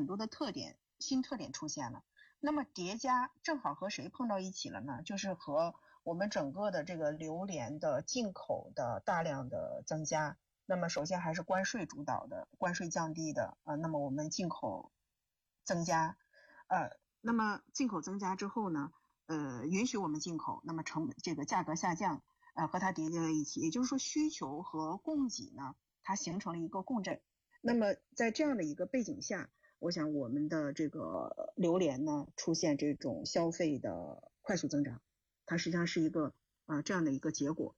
很多的新特点出现了。那么叠加正好和谁碰到一起了呢？就是和我们整个的这个榴莲的进口的大量的增加。那么首先还是关税主导的，关税降低的那么我们进口增加，那么进口增加之后呢，允许我们进口，那么这个价格下降，和它叠加在一起，也就是说需求和供给呢，它形成了一个共振。那么在这样的一个背景下，我想我们的这个榴莲呢出现这种消费的快速增长，它实际上是一个这样的一个结果。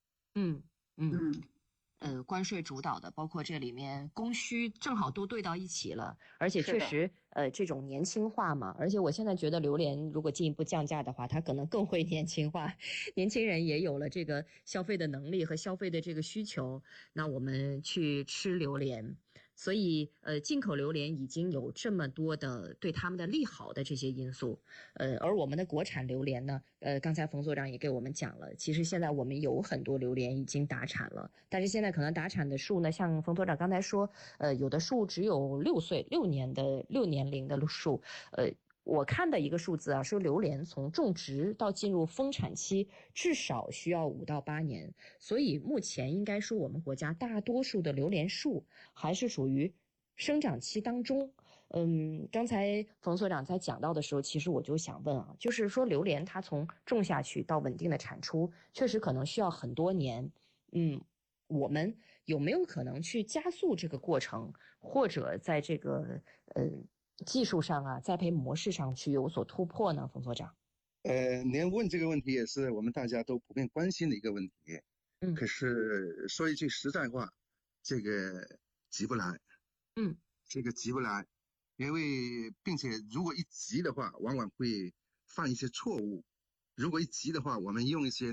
关税主导的，包括这里面供需正好都对到一起了，而且确实这种年轻化嘛，而且我现在觉得榴莲如果进一步降价的话，它可能更会年轻化，年轻人也有了这个消费的能力和消费的这个需求，那我们去吃榴莲。所以进口榴莲已经有这么多的对他们的利好的这些因素，而我们的国产榴莲呢，刚才冯所长也给我们讲了，其实现在我们有很多榴莲已经打产了，但是现在可能打产的树呢，像冯所长刚才说，有的树只有6年龄的树，我看的一个数字啊，说榴莲从种植到进入丰产期至少需要5到8年，所以目前应该说我们国家大多数的榴莲树还是属于生长期当中。刚才冯所长在讲到的时候，其实我就想问啊，就是说榴莲它从种下去到稳定的产出，确实可能需要很多年。我们有没有可能去加速这个过程，或者在这个技术上啊，栽培模式上去有所突破呢？冯所长， 您问这个问题也是我们大家都普遍关心的一个问题。可是说一句实在话，这个急不来。这个急不来，因为并且如果一急的话，往往会犯一些错误。如果一急的话，我们用一些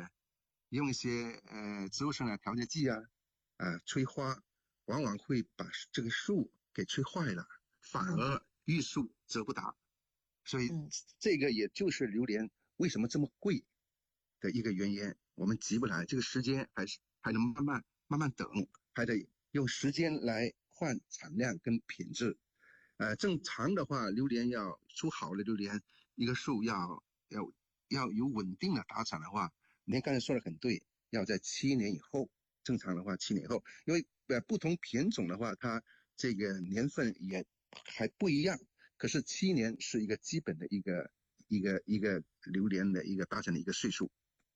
植物生长调节剂催花，往往会把这个树给催坏了，反而欲速则不达。所以这个也就是榴莲为什么这么贵的一个原因。我们急不来，这个时间还能慢慢等，还得用时间来换产量跟品质。正常的话，榴莲要出好的榴莲，一个树要有稳定的打产的话，您刚才说的很对，要在7年以后。正常的话7年以后，因为不同品种的话，它这个年份也还不一样。可是7年是一个基本的一个榴莲的一个打产的一个岁数。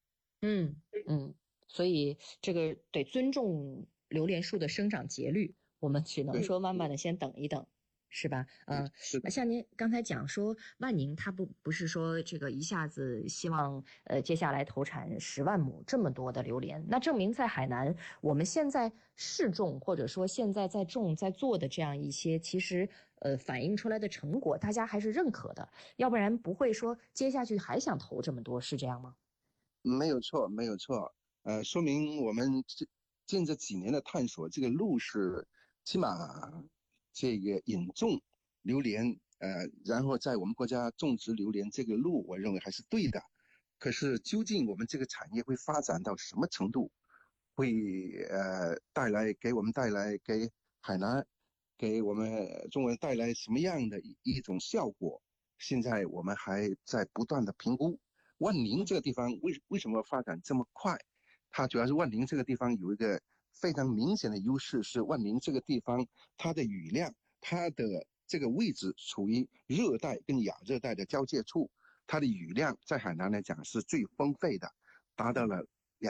所以这个得尊重榴莲树的生长节律，我们只能说慢慢的先等一等，是吧？像您刚才讲说万宁它不是说这个一下子希望接下来投产10万亩这么多的榴莲，那证明在海南我们现在试种或者说现在在种在做的这样一些其实反映出来的成果大家还是认可的，要不然不会说接下去还想投这么多，是这样吗？ 没有错。说明我们近这几年的探索，这个路是起码这个引种榴莲然后在我们国家种植榴莲这个路，我认为还是对的。可是究竟我们这个产业会发展到什么程度，会给我们给海南给我们中国人带来什么样的一种效果，现在我们还在不断的评估。万宁这个地方为什么发展这么快？它主要是万宁这个地方有一个非常明显的优势，是万宁这个地方它的雨量，它的这个位置处于热带跟亚热带的交界处，它的雨量在海南来讲是最丰沛的，达到了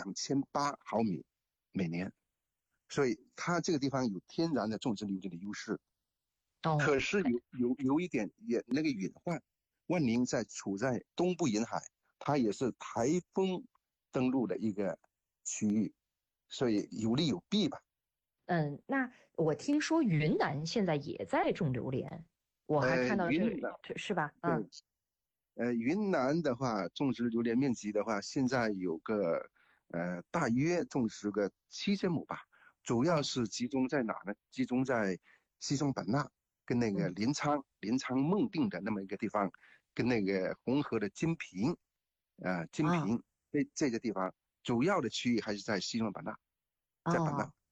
2800毫米每年，所以它这个地方有天然的种植榴莲的优势。可是有一点也那个隐患，万宁处在东部沿海，它也是台风登陆的一个区域，所以有利有弊吧。 那我听说云南现在也在种榴莲，我还看到是吧？ 云南的话，种植榴莲面积的话，现在有个大约种植个7000亩吧，主要是集中在哪呢？集中在西双版纳跟那个临沧孟定的那么一个地方，跟那个红河的金平这个地方，主要的区域还是在西双版纳，在版纳。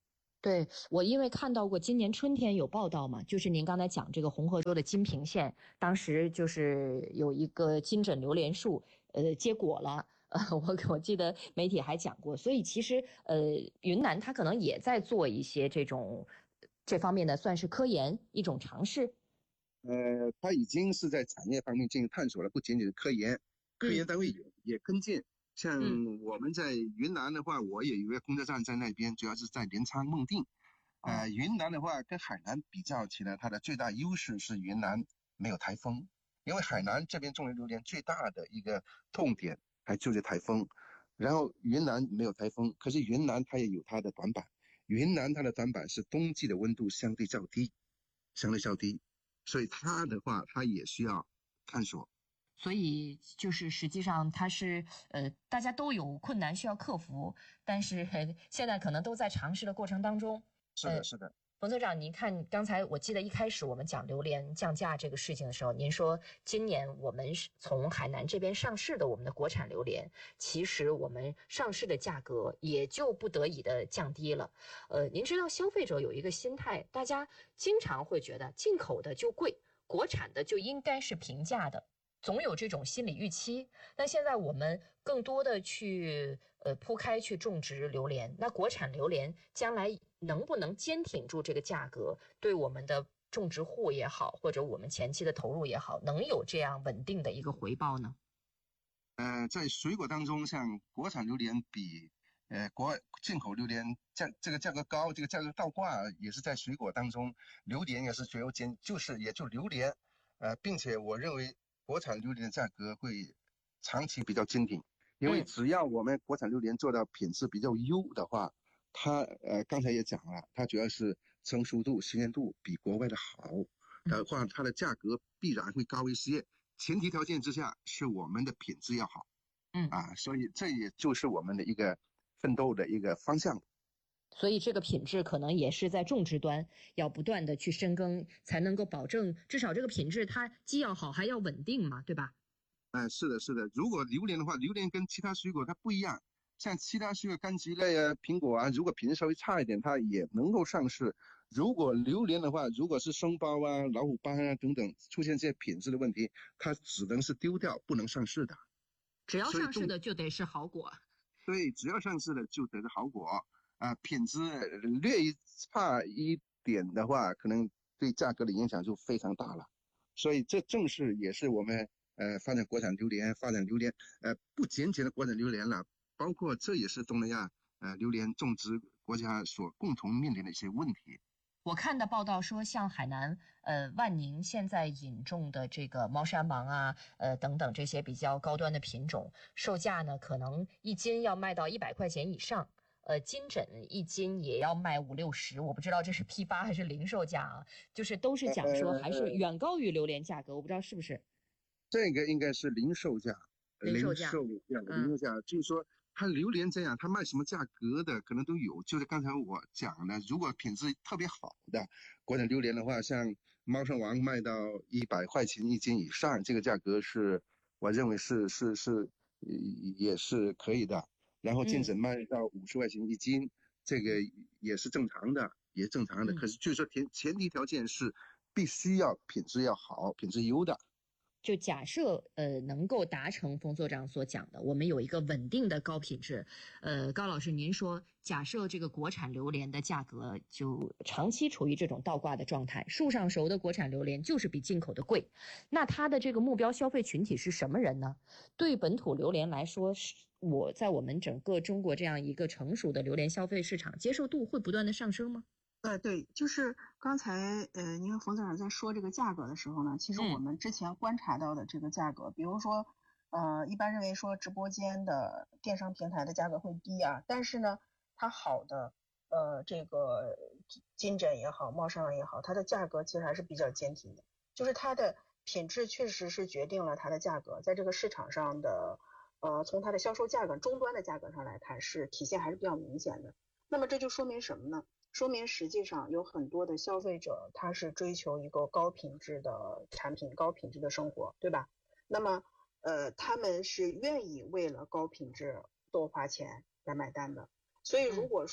对，我因为看到过今年春天有报道嘛，就是您刚才讲这个红河州的金平县，当时就是有一个金枕榴莲树，结果了。我记得媒体还讲过，所以其实云南它可能也在做一些这方面的，算是科研一种尝试。 它已经是在产业方面进行探索了，不仅仅是科研，科研单位也跟进。像我们在云南的话，我也有一个工作站在那边，主要是在镰仓、孟定。云南的话跟海南比较起来，它的最大优势是云南没有台风，因为海南这边种榴莲最大的一个痛点还就是台风，然后云南没有台风，可是云南它也有它的短板，云南它的短板是冬季的温度相对较低，所以它的话它也需要探索。 所以就是实际上它是大家都有困难需要克服，但是现在可能都在尝试的过程当中。 是的，是的。 冯所长，您看刚才我记得一开始我们讲榴莲降价这个事情的时候，您说今年我们从海南这边上市的我们的国产榴莲，其实我们上市的价格也就不得已的降低了。您知道消费者有一个心态，大家经常会觉得进口的就贵，国产的就应该是平价的。总有这种心理预期，那现在我们更多的去铺开去种植榴莲，那国产榴莲将来能不能坚挺住这个价格，对我们的种植户也好，或者我们前期的投入也好，能有这样稳定的一个回报呢？ 在水果当中，像国产榴莲比进口榴莲这个价格高，这个价格倒挂也是在水果当中，榴莲也是也就榴莲，并且我认为国产榴莲的价格会长期比较坚挺，因为只要我们国产榴莲做到品质比较优的话，它刚才也讲了，它主要是成熟度、新鲜度比国外的好的话，它的价格必然会高一些。前提条件之下是我们的品质要好，所以这也就是我们的一个奋斗的一个方向。 所以这个品质可能也是在种植端要不断的去深耕，才能够保证至少这个品质它既要好还要稳定嘛，对吧？ 是的，是的。如果榴莲的话，榴莲跟其他水果它不一样，像其他水果柑橘类啊、苹果啊，如果品质稍微差一点，它也能够上市。如果榴莲的话，如果是生苞啊、老虎斑啊等等出现这些品质的问题，它只能是丢掉，不能上市的。 只要上市的就得是好果。 对，只要上市的就得是好果品质略差一点的话，可能对价格的影响就非常大了。所以这正是也是我们发展国产榴莲、发展榴莲不仅仅的国产榴莲了，包括这也是东南亚榴莲种植国家所共同面临的一些问题。 我看的报道说，像海南万宁现在引种的这个猫山王啊，等等这些比较高端的品种，售价呢可能一斤要卖到100块钱以上。金枕一斤也要卖50-60，我不知道这是批发还是零售价啊，就是都是讲说还是远高于榴莲价格，我不知道是不是。 这个应该是零售价， 零售价， 就是说它榴莲这样，它卖什么价格的可能都有。就是刚才我讲的，如果品质特别好的国产榴莲的话，像猫山王卖到100块钱一斤以上，这个价格是我认为也是可以的。然后金枕卖到50块钱一斤，这个也是正常的，也正常的。可是就是说前提条件是必须要品质要好，品质优的。 就假设能够达成冯所长所讲的，我们有一个稳定的高品质。高老师您说，假设这个国产榴莲的价格就长期处于这种倒挂的状态，树上熟的国产榴莲就是比进口的贵，那它的这个目标消费群体是什么人呢？对本土榴莲来说，在我们整个中国这样一个成熟的榴莲消费市场，接受度会不断的上升吗？ 对，就是刚才您和冯总长在说这个价格的时候呢，其实我们之前观察到的这个价格，比如说一般认为说直播间的电商平台的价格会低啊，但是呢，它好的这个金枕也好，猫山王也好，它的价格其实还是比较坚挺的，就是它的品质确实是决定了它的价格，在这个市场上的从它的销售价格终端的价格上来看，是体现还是比较明显的。那么这就说明什么呢？说明实际上有很多的消费者他是追求一个高品质的产品、高品质的生活，对吧？那么他们是愿意为了高品质多花钱来买单的。所以如果说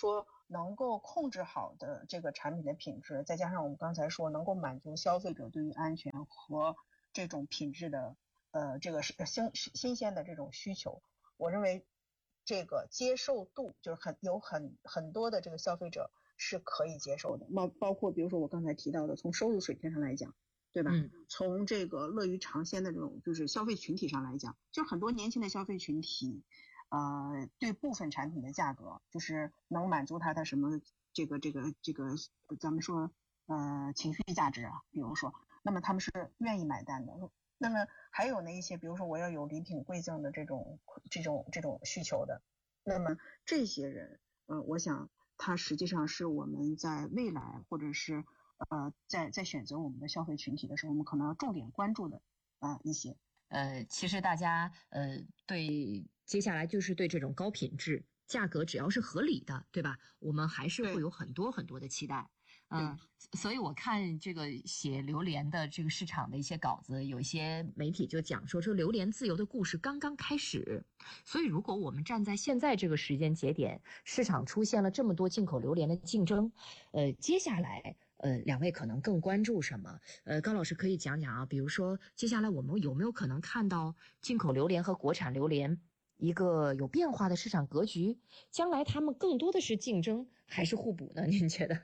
能够控制好的这个产品的品质，再加上我们刚才说能够满足消费者对于安全和这种品质的这个新鲜的这种需求，我认为这个接受度就是很多的这个消费者是可以接受的，包括比如说我刚才提到的，从收入水平上来讲，对吧？从这个乐于尝鲜的这种就是消费群体上来讲，就很多年轻的消费群体，对部分产品的价格就是能满足他的什么这个咱们说情绪价值啊，比如说，那么他们是愿意买单的。那么还有呢一些，比如说我要有礼品馈赠的这种需求的，那么这些人，我想他实际上是我们在未来或者是在选择我们的消费群体的时候，我们可能要重点关注的一些。 其实大家对接下来就是对这种高品质、价格只要是合理的，对吧？我们还是会有很多很多的期待。所以我看这个写榴莲的这个市场的一些稿子，有一些媒体就讲说榴莲自由的故事刚刚开始。所以如果我们站在现在这个时间节点，市场出现了这么多进口榴莲的竞争，接下来两位可能更关注什么？高老师可以讲讲啊，比如说接下来我们有没有可能看到进口榴莲和国产榴莲一个有变化的市场格局？将来他们更多的是竞争还是互补呢？您觉得？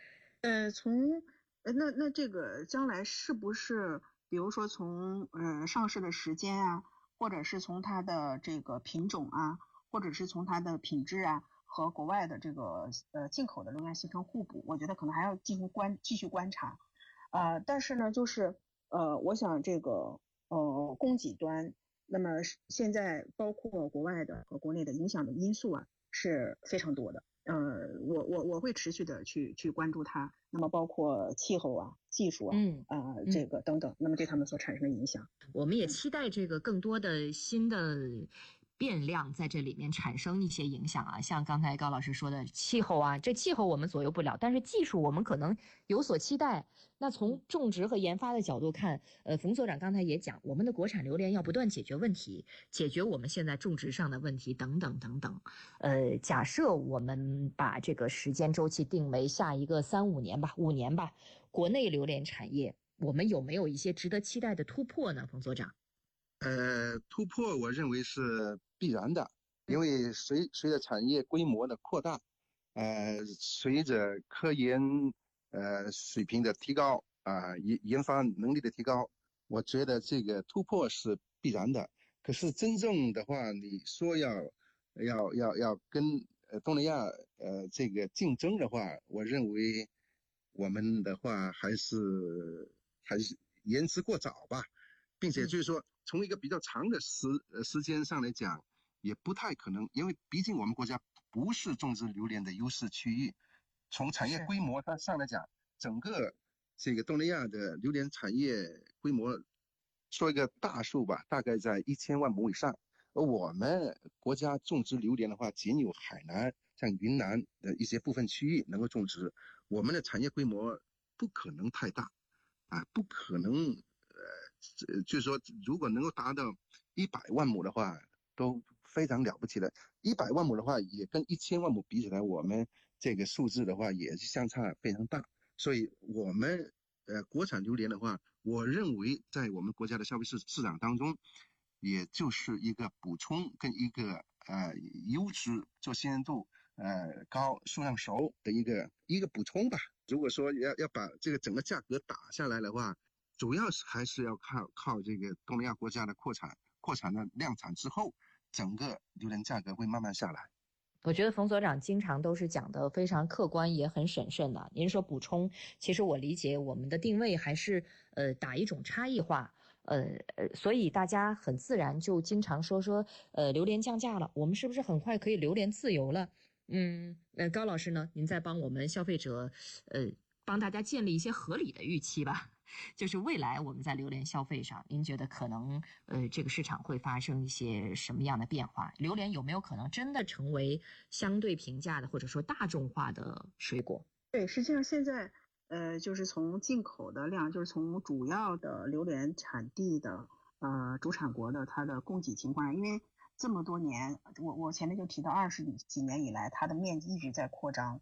那这个将来是不是，比如说从上市的时间啊，或者是从它的这个品种啊，或者是从它的品质啊，和国外的这个进口的榴莲形成互补，我觉得可能还要继续观察。但是呢，就是我想这个供给端，那么现在包括国外的和国内的影响的因素啊是非常多的。我会持续的去关注它，那么包括气候啊、技术啊，这个等等，那么对他们所产生的影响， 我们也期待这个更多的新的变量在这里面产生一些影响啊，像刚才高老师说的气候啊，这气候我们左右不了，但是技术我们可能有所期待。那从种植和研发的角度看，冯所长刚才也讲，我们的国产榴莲要不断解决问题，解决我们现在种植上的问题等等等等。假设我们把这个时间周期定为下一个3-5年吧，5年吧，国内榴莲产业我们有没有一些值得期待的突破呢，冯所长？ 突破我认为是必然的，因为随着产业规模的扩大，随着科研水平的提高研发能力的提高，我觉得这个突破是必然的。可是真正的话，你说要跟东南亚这个竞争的话，我认为我们的话还是言之过早吧，并且就是说从一个比较长的时间上来讲，也不太可能，因为毕竟我们国家不是种植榴莲的优势区域，从产业规模它上来讲，整个这个东南亚的榴莲产业规模，说一个大数吧，大概在1000万亩以上。而我们国家种植榴莲的话，仅有海南、像云南的一些部分区域能够种植，我们的产业规模不可能太大，不可能，就是说，如果能够达到100万亩的话，都非常了不起的。100万亩的话，也跟1000万亩比起来，我们这个数字的话也是相差非常大。所以，我们国产榴莲的话，我认为在我们国家的消费市场当中，也就是一个补充跟一个优质做鲜艳度高、数量熟的一个补充吧。如果说要把这个整个价格打下来的话，主要是还是要靠这个东南亚国家的扩产的量产之后，整个榴莲价格会慢慢下来。 我觉得冯所长经常都是讲的非常客观，也很审慎的。您说补充，其实我理解我们的定位还是打一种差异化，所以大家很自然就经常说榴莲降价了，我们是不是很快可以榴莲自由了？高老师呢，您再帮我们消费者帮大家建立一些合理的预期吧。就是未来我们在榴莲消费上，您觉得可能这个市场会发生一些什么样的变化？榴莲有没有可能真的成为相对平价的或者说大众化的水果？ 对，实际上现在就是从进口的量，就是从主要的榴莲产地的主产国的它的供给情况，因为这么多年，我前面就提到20几年以来，它的面积一直在扩张。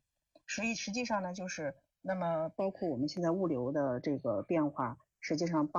实际上呢，就是那么包括我们现在物流的这个变化，实际上